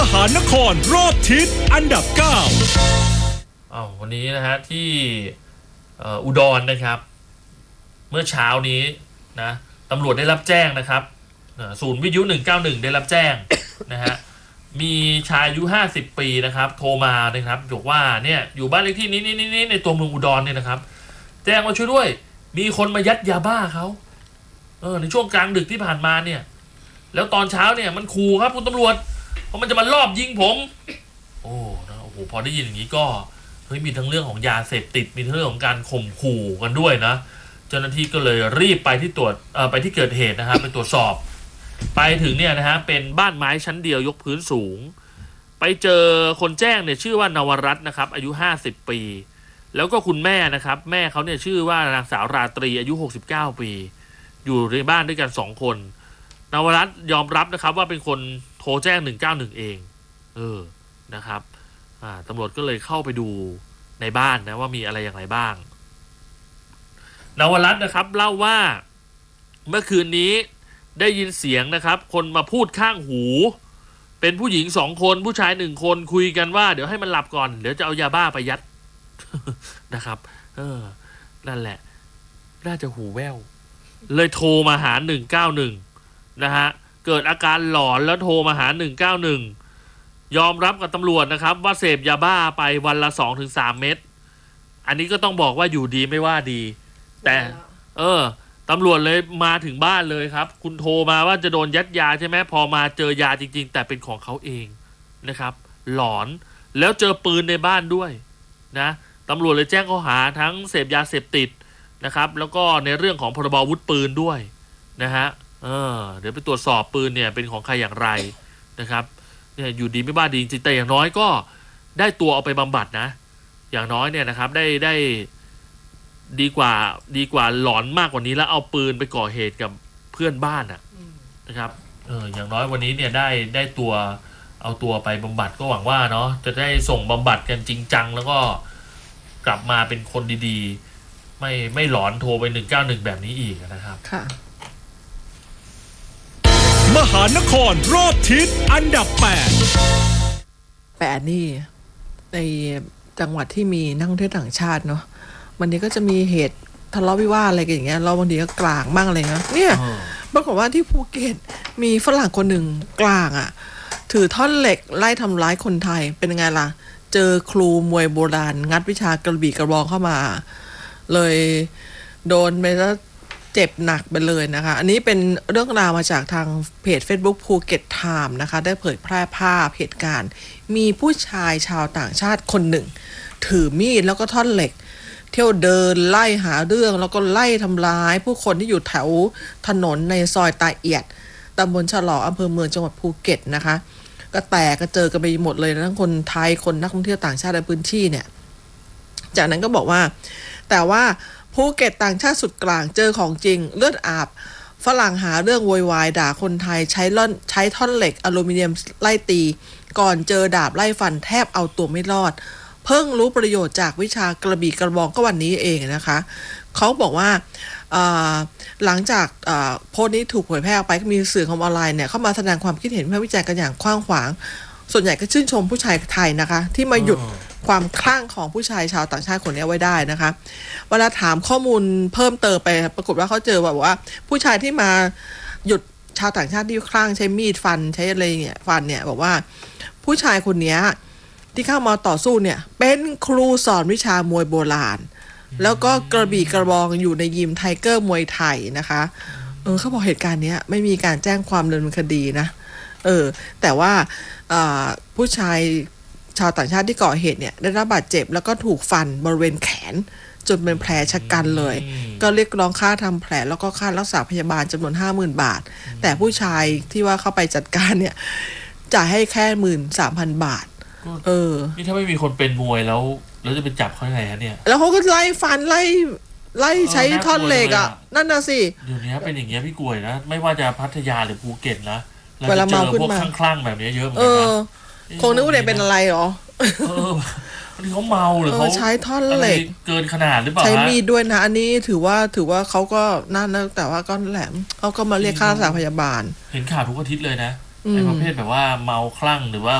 หานครรอบทิศอันดับ9 วันนี้นะฮะที่อุดรนะครับเมื่อเช้านี้นะตำรวจได้รับแจ้งนะครับศูนย์วิทยุ191ได้รับแจ้ง นะฮะมีชายอายุ50ปีนะครับโทรมานะครับบอกว่าเนี่ยอยู่บ้านเลขที่นี้ในตัวเมืองอุดรเนี่ยนะครับแจ้งว่าช่วยด้วยมีคนมายัดยาบ้าเขาในช่วงกลางดึกที่ผ่านมาเนี่ยแล้วตอนเช้าเนี่ยมันขู่ครับคุณตำรวจเพราะมันจะมาลอบยิงผมโอ้โหพอได้ยินอย่างนี้ก็มีทั้งเรื่องของยาเสพติดมีทั้งเรื่องของการข่มขู่กันด้วยนะเจ้าหน้าที่ก็เลยรีบไปที่ไปที่เกิดเหตุนะครับไปตรวจสอบไปถึงเนี่ยนะฮะเป็นบ้านไม้ชั้นเดียวยกพื้นสูงไปเจอคนแจ้งเนี่ยชื่อว่านวรัตน์นะครับอายุ50ปีแล้วก็คุณแม่นะครับแม่เขาเนี่ยชื่อว่านางสาวราตรีอายุ69ปีอยู่ในบ้านด้วยกัน2คนนวรัตน์ยอมรับนะครับว่าเป็นคนโทรแจ้ง191เองนะครับตำรวจก็เลยเข้าไปดูในบ้านนะว่ามีอะไรอย่างไรบ้างนวรัตน์นะครับเล่าว่าเมื่อคืนนี้ได้ยินเสียงนะครับคนมาพูดข้างหูเป็นผู้หญิง2คนผู้ชาย1คนคุยกันว่าเดี๋ยวให้มันหลับก่อนเดี๋ยวจะเอายาบ้าไปยัด นั่นแหละน่าจะหูแว่วเลยโทรมาหา191นะฮะเกิดอาการหลอนแล้วโทรมาหา191ยอมรับกับตำรวจนะครับว่าเสพยาบ้าไปวันละ 2-3 เม็ดอันนี้ก็ต้องบอกว่าอยู่ดีไม่ว่าดีแต่ตำรวจเลยมาถึงบ้านเลยครับคุณโทรมาว่าจะโดนยัดยาใช่ไหมพอมาเจอยาจริงๆแต่เป็นของเขาเองนะครับหลอนแล้วเจอปืนในบ้านด้วยนะตำรวจเลยแจ้งข้อหาทั้งเสพยาเสพติดนะครับแล้วก็ในเรื่องของพรบอาวุธปืนด้วยนะฮะเดี๋ยวไปตรวจสอบปืนเนี่ยเป็นของใครอย่างไรนะครับเนี่ยอยู่ดีไม่บ้าดีจริงแต่อย่างน้อยก็ได้ตัวเอาไปบำบัดนะอย่างน้อยเนี่ยนะครับได้ดีกว่าหลอนมากกว่านี้แล้วเอาปืนไปก่อเหตุกับเพื่อนบ้านนะครับอย่างน้อยวันนี้เนี่ยได้ตัวเอาตัวไปบำบัดก็หวังว่าเนาะจะได้ส่งบำบัดกันจริงจังแล้วก็กลับมาเป็นคนดีๆไม่หลอนโทรไป191แบบนี้อีกนะครับค่ะมหานครรอบทิศอันดับ 8นี่ในจังหวัดที่มีนักท่องเที่ยวต่างชาติเนาะวันนี้ก็จะมีเหตุทะเลาะวิวาทอะไรกันอย่างเงี้ยเราบางทีก็กลางบ้างอะไรเงี้ยเนี่ยปรากฏว่าที่ภูเก็ตมีฝรั่งคนหนึ่งกลางถือท่อนเหล็กไล่ทำร้ายคนไทยเป็นไงล่ะเจอครูมวยโบราณงัดวิชากระบี่กระบองเข้ามาเลยโดนไปแล้วเจ็บหนักไปเลยนะคะอันนี้เป็นเรื่องราวมาจากทางเพจ Facebook ภูเก็ตไทม์นะคะได้เผยแพร่ภาพเหตุการณ์มีผู้ชายชาวต่างชาติคนหนึ่งถือมีดแล้วก็ท่อนเหล็กเที่ยวเดินไล่หาเรื่องแล้วก็ไล่ทำร้ายผู้คนที่อยู่แถวถนนในซอยตาเอียดตำบลฉลองอำเภอเมืองจังหวัดภูเก็ตนะคะก็แตกกระเจิงกันไปหมดเลยทั้งคนไทยคนนักท่องเที่ยวต่างชาติในพื้นที่เนี่ยจากนั้นก็บอกว่าแต่ว่าภูเก็ตต่างชาติสุดกลางเจอของจริงเลือดอาบฝรั่งหาเรื่องโวยวายด่าคนไทยใช้ท่อนเหล็กอลูมิเนียมไล่ตีก่อนเจอดาบไล่ฟันแทบเอาตัวไม่รอดเพิ่งรู้ประโยชน์จากวิชากระบี่กระบองก็วันนี้เองนะคะเขาบอกว่าหลังจากโพสต์นี้ถูกเผยแพร่ออกไปก็มีสื่อของออนไลน์เนี่ยเข้ามาแสดงความคิดเห็นวิจารณ์กันอย่างกว้างขวางส่วนใหญ่ก็ชื่นชมผู้ชายไทยนะคะที่มาหยุดความคลั่งของผู้ชายชาวต่างชาติคนนี้ไว้ได้นะคะเวลาถามข้อมูลเพิ่มเติมไปปรากฏว่าเขาเจอแบบว่าผู้ชายที่มาหยุดชาวต่างชาติที่คลั่งใช้มีดฟันใช้อะไรเนี่ยฟันเนี่ยบอกว่าผู้ชายคนนี้ที่เข้ามาต่อสู้เนี่ยเป็นครูสอนวิชามวยโบราณแล้วก็กระบี่กระบองอยู่ในยิมไทเกอร์มวยไทยนะคะเขาบอกเหตุการณ์นี้ไม่มีการแจ้งความดำเนินคดีนะแต่ว่าผู้ชายชาวต่างชาติที่ก่อเหตุเนี่ยได้รับบาดเจ็บแล้วก็ถูกฟันบริเวณแขนจนเป็นแผลชะกันเลยก็เรียกร้องค่าทำแผลแล้วก็ค่ารักษาพยาบาลจำนวน 50,000 บาทแต่ผู้ชายที่ว่าเข้าไปจัดการเนี่ยจ่ายให้แค่ 13,000 บาทนี่ถ้าไม่มีคนเป็นมวยแล้วจะไปจับเขาได้ไงฮะเนี่ยแล้วเขาก็ไล่ฟันไล่ใช้ท่อนเหล็กนั่นน่ะสิเดี๋ยวนี้เป็นอย่างเงี้ยพี่กล้วยนะไม่ว่าจะพัทยาหรือภูเก็ตนะเวลาเจอพวกคลั่งๆแบบนี้เยอะเหมือนกันนะคงนึกว่าเป็นอะไรหรอที่เขาเมาหรือเขาใช้ท่อนเหล็กเกินขนาดหรือเปล่าใช้มีดด้วยนะอันนี้ถือว่าเขาก็นั่นนะแต่ว่าก็แหลมเขาก็มาเรียกค่ารักษาพยาบาลเห็นข่าวทุกอาทิตย์เลยนะไอ้ประเภทแบบว่าเมาคลั่งหรือว่า